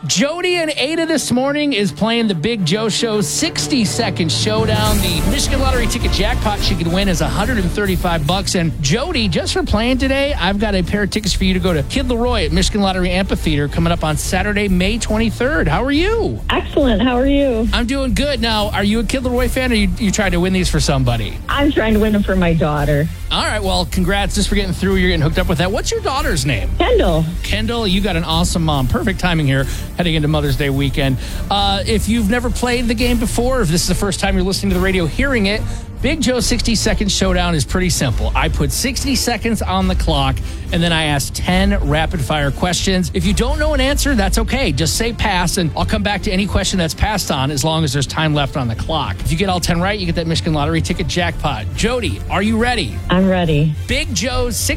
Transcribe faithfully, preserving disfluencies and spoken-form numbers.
Jody and Ada this morning is playing the Big Joe Show sixty second showdown. The Michigan Lottery ticket jackpot she could win is one hundred thirty-five bucks. And Jody, just for playing today, I've got a pair of tickets for you to go to Kid Leroy at Michigan Lottery Amphitheater coming up on Saturday, May twenty-third. How are you? Excellent. How are you? I'm doing good. Now, are you a Kid Leroy fan, or you, you trying to win these for somebody? I'm trying to win them for my daughter. All right, well, congrats just for getting through. You're getting hooked up with that. What's your daughter's name? Kendall. Kendall, you got an awesome mom. Perfect timing here, heading into Mother's Day weekend. Uh, if you've never played the game before, if this is the first time you're listening to the radio hearing it, Big Joe sixty second showdown is pretty simple. I put sixty seconds on the clock, and then I ask ten rapid-fire questions. If you don't know an answer, that's okay. Just say pass, and I'll come back to any question that's passed on as long as there's time left on the clock. If you get all ten right, you get that Michigan Lottery ticket jackpot. Jody, are you ready? I'm ready. Big Joe's